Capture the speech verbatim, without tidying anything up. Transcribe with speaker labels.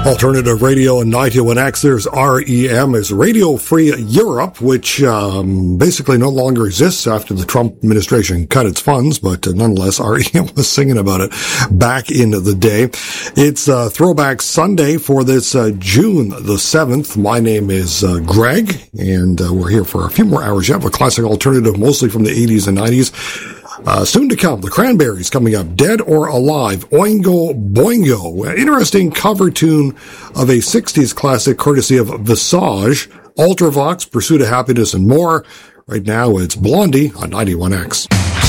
Speaker 1: Alternative Radio and ninety-one X, there's R E M, is Radio Free Europe, which um, basically no longer exists after the Trump administration cut its funds, but uh, nonetheless, R E M was singing about it back in the day. It's uh, Throwback Sunday for this uh, June the seventh. My name is uh, Greg, and uh, we're here for a few more hours yet of a classic alternative, mostly from the eighties and nineties. Uh, soon to come, the Cranberries coming up, Dead or Alive, Oingo Boingo, an interesting cover tune of a sixties classic courtesy of Visage, Ultravox, Pursuit of Happiness, and more. Right now, it's Blondie on ninety-one X.